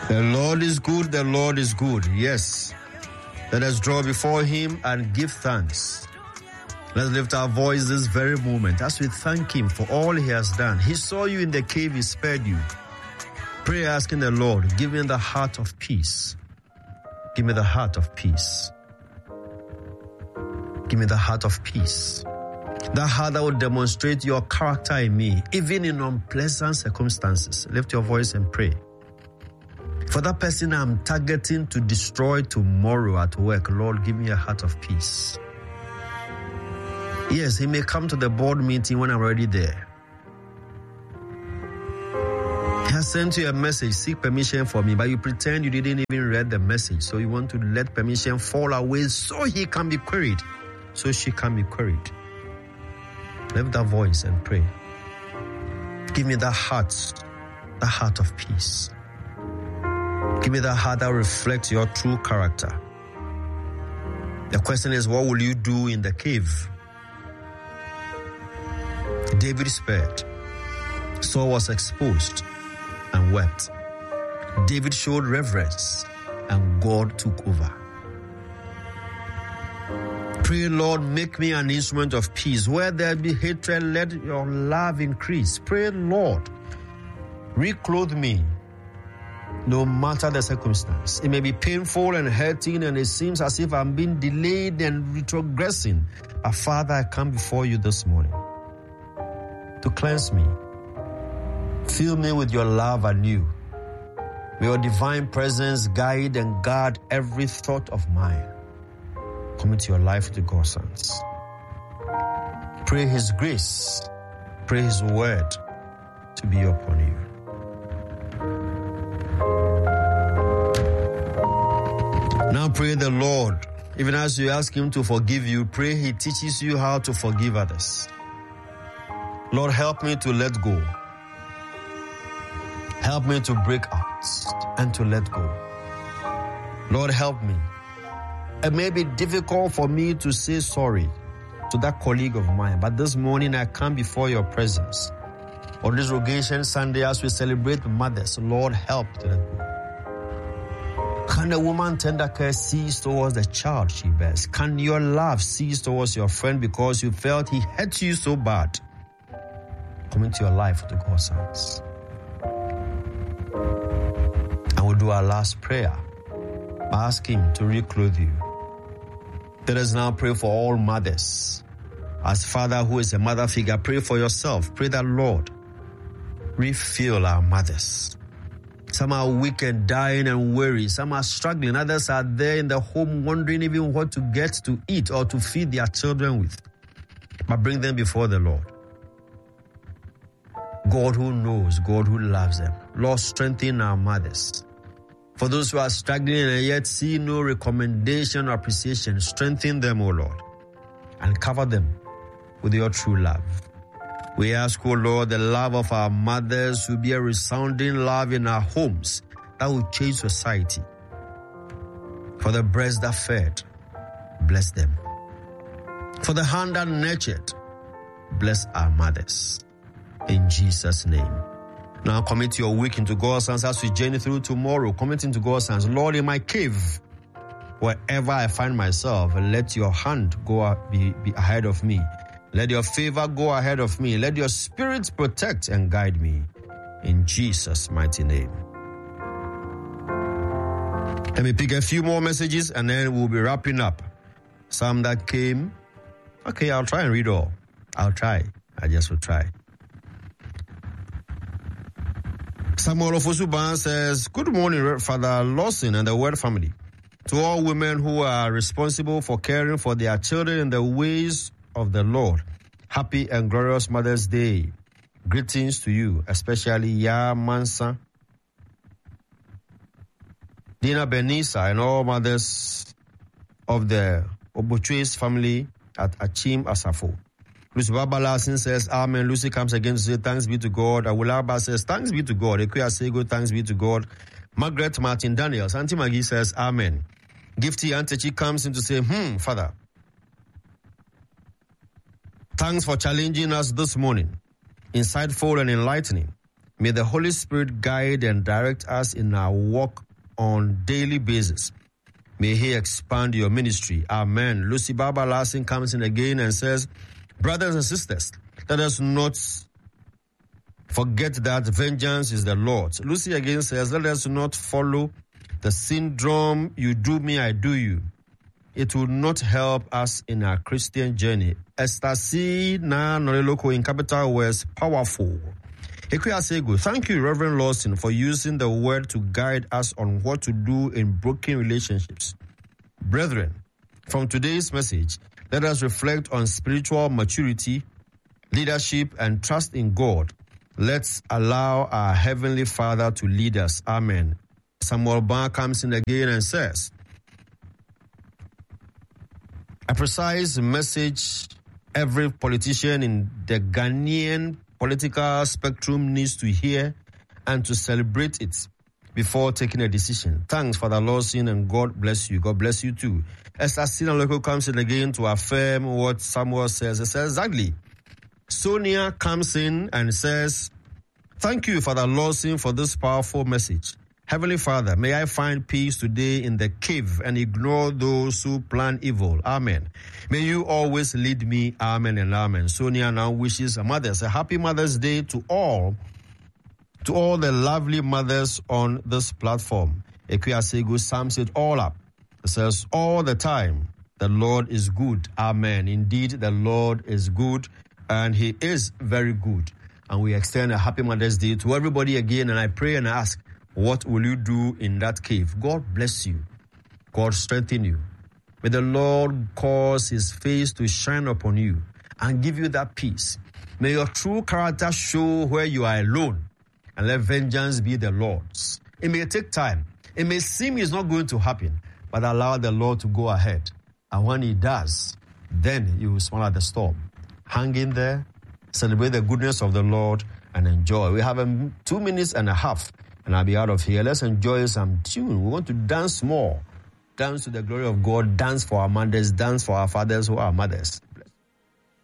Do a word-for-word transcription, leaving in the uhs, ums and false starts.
The Lord is good, the Lord is good. Yes. Let us draw before him and give thanks. Let's lift our voice this very moment as we thank him for all he has done. He saw you in the cave, he spared you. Pray asking the Lord, give me the heart of peace. Give me the heart of peace. Give me the heart of peace. That heart that will demonstrate your character in me, even in unpleasant circumstances. Lift your voice and pray. For that person I'm targeting to destroy tomorrow at work, Lord, give me a heart of peace. Yes, he may come to the board meeting when I'm already there. He has sent you a message, seek permission for me, but you pretend you didn't even read the message. So you want to let permission fall away so he can be queried, so she can be queried. Lift that voice and pray. Give me that heart, the heart of peace. Give me that heart that reflects your true character. The question is, what will you do in the cave? David spared. Saul was exposed and wept. David showed reverence and God took over. Pray, Lord, make me an instrument of peace. Where there be hatred, let your love increase. Pray, Lord, reclothe me no matter the circumstance. It may be painful and hurting and it seems as if I'm being delayed and retrogressing. But Father, I come before you this morning to cleanse me. Fill me with your love anew. May your divine presence guide and guard every thought of mine. Commit your life to God's hands. Pray his grace, pray his word to be upon you. Now pray the Lord, even as you ask him to forgive you, pray he teaches you how to forgive others. Lord, help me to let go. Help me to break out and to let go. Lord, help me. It may be difficult for me to say sorry to that colleague of mine, but this morning I come before your presence. On this Rogation Sunday, as we celebrate mothers, Lord, help to let go. Can a woman tender care cease towards the child she bears? Can your love cease towards your friend because you felt he hurt you so bad? Commit your life to God's hands. And we'll do our last prayer. Ask him to reclothe you. Let us now pray for all mothers. As Father who is a mother figure, pray for yourself. Pray that, Lord, refill our mothers. Some are weak and dying and weary. Some are struggling. Others are there in the home wondering even what to get to eat or to feed their children with. But bring them before the Lord. God who knows, God who loves them. Lord, strengthen our mothers. For those who are struggling and yet see no recommendation or appreciation, strengthen them, O Lord, and cover them with your true love. We ask, O Lord, the love of our mothers will be a resounding love in our homes that will change society. For the breast that fed, bless them. For the hand that nurtured, bless our mothers. In Jesus' name. Now commit your week into God's hands as we journey through tomorrow. Commit into God's hands. Lord, in my cave, wherever I find myself, let your hand go be, be ahead of me. Let your favor go ahead of me. Let your spirit protect and guide me. In Jesus' mighty name. Let me pick a few more messages and then we'll be wrapping up. Some that came. Okay, I'll try and read all. I'll try. I just will try. Samuel Ofosuban says, good morning, Father Lawson and the Word family. To all women who are responsible for caring for their children in the ways of the Lord, happy and glorious Mother's Day. Greetings to you, especially Ya Mansa, Dina Benisa, and all mothers of the Obuchuis family at Achim Asafo. Lucy Babalasin says, Amen. Lucy comes again to say, thanks be to God. Awulaba says, thanks be to God. Ekuya Sego, thanks be to God. Margaret Martin Daniels, Auntie Maggie says, Amen. Gifty Antechi comes in to say, hmm, Father, thanks for challenging us this morning. Insightful and enlightening. May the Holy Spirit guide and direct us in our walk on daily basis. May He expand your ministry. Amen. Lucy Baba Larson comes in again and says, brothers and sisters, let us not forget that vengeance is the Lord's. Lucy again says, let us not follow the syndrome, you do me, I do you. It will not help us in our Christian journey. Esther C. Na Noreloko in capital words, powerful. Ekuya thank you, Reverend Lawson, for using the word to guide us on what to do in broken relationships. Brethren, from today's message, let us reflect on spiritual maturity, leadership, and trust in God. Let's allow our Heavenly Father to lead us. Amen. Samuel Barr comes in again and says, a precise message every politician in the Ghanaian political spectrum needs to hear and to celebrate it before taking a decision. Thanks, Father Lawson, and God bless you. God bless you too. Esther Sinaloko comes in again to affirm what Samuel says. It says exactly. Sonia comes in and says, thank you, Father Lawson, for this powerful message. Heavenly Father, may I find peace today in the cave and ignore those who plan evil. Amen. May you always lead me. Amen and amen. Sonia now wishes her mothers a happy Mother's Day to all, to all the lovely mothers on this platform. Ekwiyasego sums it all up. It says, all the time, the Lord is good. Amen. Indeed, the Lord is good, and He is very good. And we extend a happy Mother's Day to everybody again, and I pray and ask, what will you do in that cave? God bless you. God strengthen you. May the Lord cause His face to shine upon you and give you that peace. May your true character show where you are alone, and let vengeance be the Lord's. It may take time. It may seem it's not going to happen, but allow the Lord to go ahead. And when He does, then you will smile at the storm. Hang in there, celebrate the goodness of the Lord, and enjoy. We have a two minutes and a half. And I'll be out of here. Let's enjoy some tune. We want to dance more. Dance to the glory of God. Dance for our mothers. Dance for our fathers who are mothers.